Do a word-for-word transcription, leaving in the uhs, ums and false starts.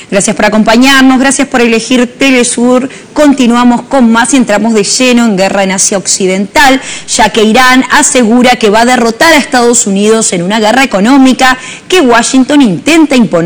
Gracias por acompañarnos, gracias por elegir Telesur. Continuamos con más y entramos de lleno en guerra en Asia Occidental, ya que Irán asegura que va a derrotar a Estados Unidos en una guerra económica que Washington intenta imponer